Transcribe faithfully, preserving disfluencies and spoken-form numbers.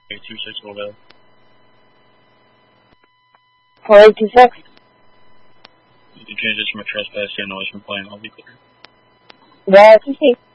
two six will go. four eight two six. You can transition from a trespass to a noise complaint. I'll be clear. Yeah, it's okay.